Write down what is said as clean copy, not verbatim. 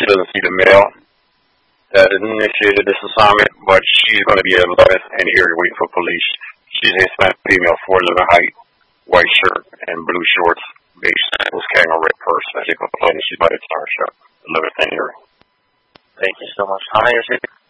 doesn't see the male that initiated this assignment, but she's going to be 11th and area waiting for police. She's a Hispanic female, 4'11" height, white shirt and blue shorts, beige sandals, carrying a red purse. As you complain, she's by the tire shop, 11th and area. Thank you so much. How many are you?